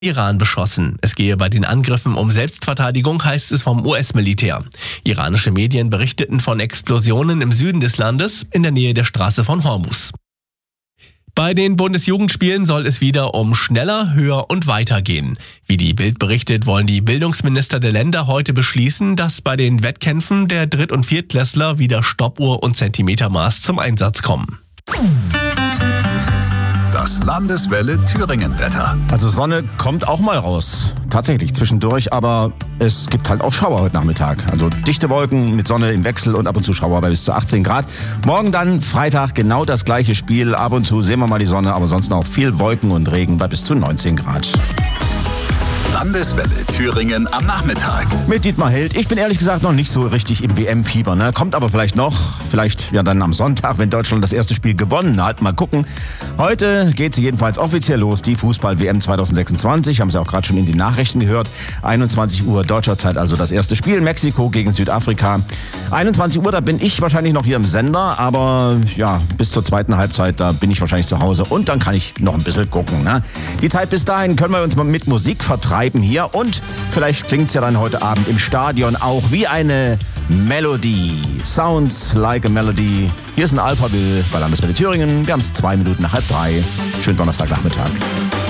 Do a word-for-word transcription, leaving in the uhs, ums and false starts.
Iran beschossen. Es gehe bei den Angriffen um Selbstverteidigung, heißt es vom U S-Militär. Iranische Medien berichteten von Explosionen im Süden des Landes in der Nähe der Straße von Hormuz. Bei den Bundesjugendspielen soll es wieder um schneller, höher und weiter gehen. Wie die Bild berichtet, wollen die Bildungsminister der Länder heute beschließen, dass bei den Wettkämpfen der Dritt- und Viertklässler wieder Stoppuhr und Zentimetermaß zum Einsatz kommen. Das Landeswelle Thüringen-Wetter. Also Sonne kommt auch mal raus. Tatsächlich zwischendurch, aber es gibt halt auch Schauer heute Nachmittag. Also dichte Wolken mit Sonne im Wechsel und ab und zu Schauer bei bis zu achtzehn Grad. Morgen dann Freitag genau das gleiche Spiel. Ab und zu sehen wir mal die Sonne, aber sonst noch viel Wolken und Regen bei bis zu neunzehn Grad. Landeswelle Thüringen am Nachmittag. Mit Dietmar Held. Ich bin ehrlich gesagt noch nicht so richtig im W M-Fieber. Ne? Kommt aber vielleicht noch. Vielleicht ja dann am Sonntag, wenn Deutschland das erste Spiel gewonnen hat. Mal gucken. Heute geht sie jedenfalls offiziell los. Die Fußball-W M zwanzig sechsundzwanzig. Haben Sie auch gerade schon in den Nachrichten gehört. einundzwanzig Uhr deutscher Zeit also das erste Spiel. Mexiko gegen Südafrika. einundzwanzig Uhr, da bin ich wahrscheinlich noch hier im Sender. Aber ja, bis zur zweiten Halbzeit, da bin ich wahrscheinlich zu Hause. Und dann kann ich noch ein bisschen gucken. Ne? Die Zeit bis dahin können wir uns mal mit Musik vertreiben hier und vielleicht klingt es ja dann heute Abend im Stadion auch wie eine Melodie. Sounds like a melody. Hier ist ein Alphaville bei Landeswelle Thüringen. Wir haben es zwei Minuten nach halb drei. Schönen Donnerstagnachmittag.